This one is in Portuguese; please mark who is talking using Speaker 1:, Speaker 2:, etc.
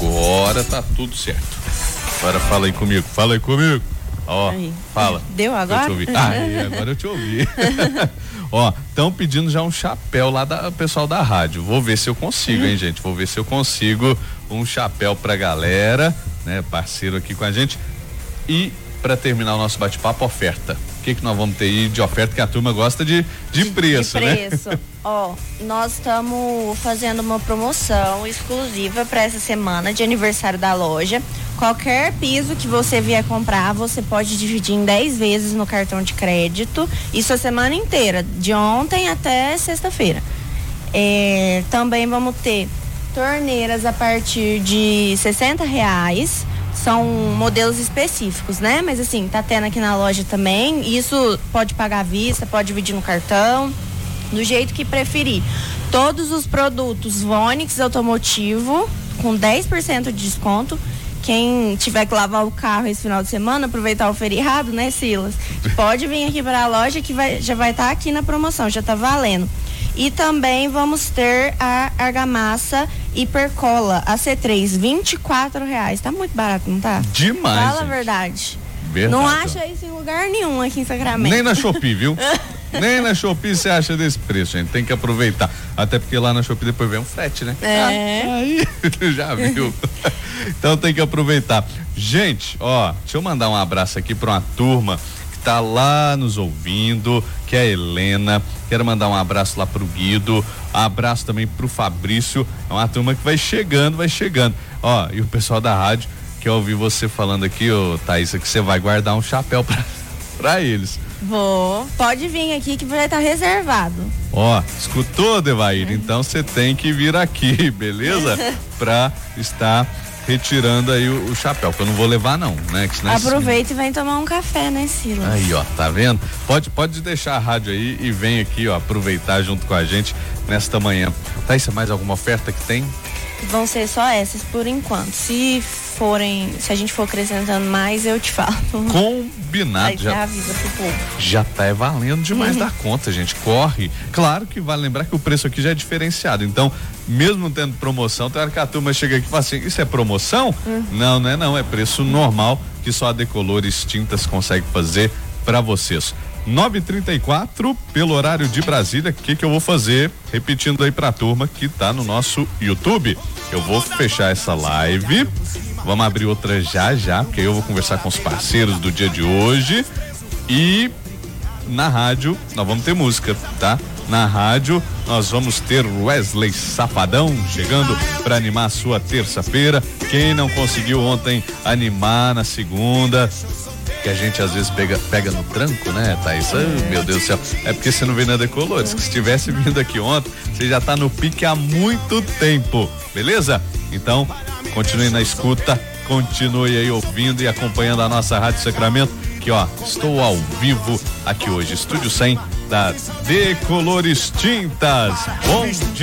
Speaker 1: Agora tá tudo certo. Agora fala aí comigo. Ó, aí. Fala.
Speaker 2: Deu agora?
Speaker 1: Agora eu te ouvi. Ó, estão pedindo já um chapéu lá da pessoal da rádio. Vou ver se eu consigo, hein, gente? Vou ver se eu consigo um chapéu pra galera, né? Parceiro aqui com a gente. E pra terminar o nosso bate-papo, oferta. O que nós vamos ter aí de oferta, que a turma gosta de preço, né?
Speaker 2: Ó, nós estamos fazendo uma promoção exclusiva para essa semana de aniversário da loja. Qualquer piso que você vier comprar, você pode dividir em 10 vezes no cartão de crédito. Isso a semana inteira, de ontem até sexta-feira. Também vamos ter torneiras a partir de R$60. São modelos específicos, né? Mas assim, tá tendo aqui na loja também. Isso pode pagar à vista, pode dividir no cartão, do jeito que preferir. Todos os produtos Vonix Automotivo com 10% de desconto. Quem tiver que lavar o carro esse final de semana, aproveitar o feriado, né, Silas? Pode vir aqui para a loja que já vai estar aqui na promoção, já tá valendo. E também vamos ter a argamassa hipercola AC3, R$24. Tá muito barato, não tá?
Speaker 1: Demais.
Speaker 2: Fala
Speaker 1: gente.
Speaker 2: A verdade.
Speaker 1: Verdade.
Speaker 2: Não acha isso em lugar nenhum aqui em Sacramento.
Speaker 1: Nem na Shopee, viu? Nem na Shopee você acha desse preço, gente. Tem que aproveitar. Até porque lá na Shopee depois vem um frete, né? Aí, já viu? Então tem que aproveitar. Gente, ó, deixa eu mandar um abraço aqui pra uma turma que tá lá nos ouvindo, que é a Helena. Quero mandar um abraço lá pro Guido, abraço também pro Fabrício. É uma turma que vai chegando. Ó, e o pessoal da rádio, que eu ouvi você falando aqui, ô Thaísa, que você vai guardar um chapéu pra eles.
Speaker 2: Vou. Pode vir aqui que vai estar reservado.
Speaker 1: Ó, escutou, Devair? Então você tem que vir aqui, beleza? Pra estar retirando aí o chapéu, que eu não vou levar não, né? Que
Speaker 2: aproveita e vem tomar um café, né, Silas?
Speaker 1: Aí, ó, tá vendo? Pode deixar a rádio aí e vem aqui, ó, aproveitar junto com a gente nesta manhã. Thaísa, mais alguma oferta que tem?
Speaker 2: Vão ser só essas por enquanto. Se a gente for acrescentando mais, eu te falo.
Speaker 1: Combinado.
Speaker 2: Aí já avisa pro povo.
Speaker 1: Já tá valendo demais da conta, gente. Corre. Claro que vale lembrar que o preço aqui já é diferenciado. Então, mesmo tendo promoção, tem hora que a turma chega aqui e fala assim, isso é promoção? Não, não é não. É preço normal que só a Decolores Tintas consegue fazer para vocês. 9h34 pelo horário de Brasília. O que eu vou fazer? Repetindo aí pra turma que tá no nosso YouTube. Eu vou fechar essa live. Vamos abrir outra já, porque eu vou conversar com os parceiros do dia de hoje. E na rádio nós vamos ter música, tá? Na rádio nós vamos ter Wesley Safadão chegando para animar a sua terça-feira. Quem não conseguiu ontem animar na segunda, que a gente às vezes pega no tranco, né, Thaís? Meu Deus do céu. É porque você não veio na Decolores, que se tivesse vindo aqui ontem, você já tá no pique há muito tempo, beleza? Então, continue na escuta, continue aí ouvindo e acompanhando a nossa Rádio Sacramento, que ó, estou ao vivo aqui hoje, Estúdio 100 da Decolores Tintas. Bom dia!